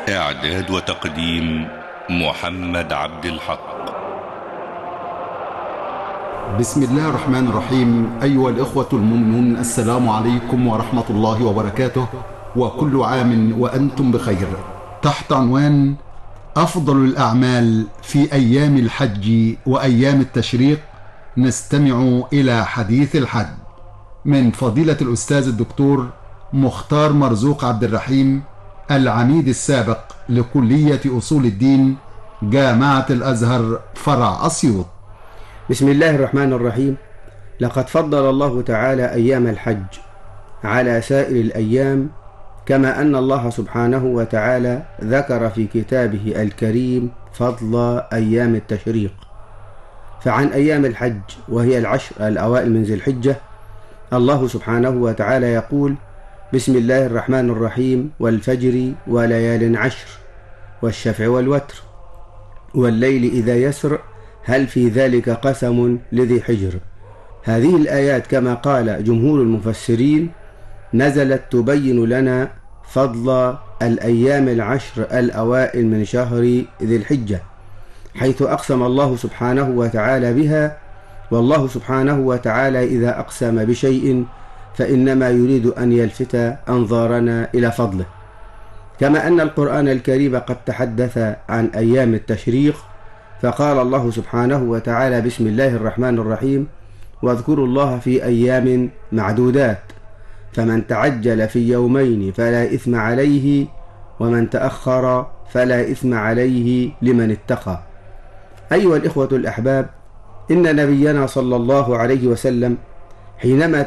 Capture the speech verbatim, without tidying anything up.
إعداد وتقديم محمد عبد الحق. بسم الله الرحمن الرحيم. أيها الإخوة المؤمنون، السلام عليكم ورحمة الله وبركاته، وكل عام وأنتم بخير. تحت عنوان أفضل الأعمال في أيام الحج وأيام التشريق، نستمع إلى حديث الحج من فضيلة الأستاذ الدكتور مختار مرزوق عبد الرحيم، العميد السابق لكلية أصول الدين جامعة الأزهر فرع أسيوط. بسم الله الرحمن الرحيم. لقد فضل الله تعالى أيام الحج على سائر الأيام، كما أن الله سبحانه وتعالى ذكر في كتابه الكريم فضل أيام التشريق. فعن أيام الحج وهي العشر الأوائل من ذي الحجة، الله سبحانه وتعالى يقول: بسم الله الرحمن الرحيم، والفجر وليال عشر والشفع والوتر والليل إذا يسر هل في ذلك قسم لذي حجر. هذه الآيات كما قال جمهور المفسرين نزلت تبين لنا فضل الأيام العشر الأوائل من شهر ذي الحجة، حيث أقسم الله سبحانه وتعالى بها. والله سبحانه وتعالى إذا أقسم بشيء فإنما يريد أن يلفت أنظارنا إلى فضله. كما أن القرآن الكريم قد تحدث عن أيام التشريق، فقال الله سبحانه وتعالى: بسم الله الرحمن الرحيم، واذكروا الله في أيام معدودات، فمن تعجل في يومين فلا إثم عليه، ومن تأخر فلا إثم عليه لمن اتقى. أيها الإخوة الأحباب، إن نبينا صلى الله عليه وسلم حينما